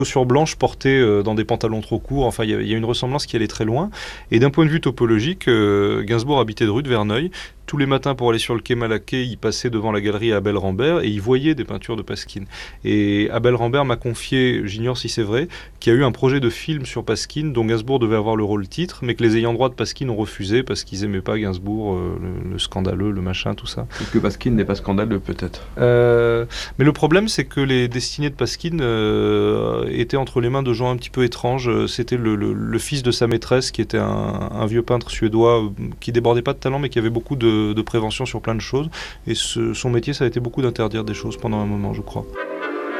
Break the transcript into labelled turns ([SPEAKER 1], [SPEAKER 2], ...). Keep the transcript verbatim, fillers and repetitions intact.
[SPEAKER 1] chaussures blanches portées euh, dans des pantalons trop courts. Enfin, il y, a- il y a une ressemblance qui allait très loin. Et d'un point de vue topologique, euh, Gainsbourg habitait de rue de Verneuil. Tous les matins, pour aller sur le quai Malaquais, il passait devant la galerie Abel Rambert et il voyait des peintures de Pasquine. Et Abel Rambert m'a confié, j'ignore si c'est vrai, qu'il y a eu un projet de film sur Pasquine dont Gainsbourg devait avoir le rôle titre, mais que les ayants droit de Pasquine ont refusé parce qu'ils aimaient pas Gainsbourg, euh, le, le scandaleux, le machin, tout ça.
[SPEAKER 2] Et que Pasquine n'est pas scandaleux, peut-être.
[SPEAKER 1] Euh, mais le problème, c'est que les destinées de Pasquine euh, étaient entre les mains de gens un petit peu étranges. C'était le, le- le fils de sa maîtresse, qui était un, un vieux peintre suédois euh, qui débordait pas de talent, mais qui avait beaucoup de, de prévention sur plein de choses. Et ce- son métier, ça a été beaucoup d'interdire des choses pendant un moment, je crois.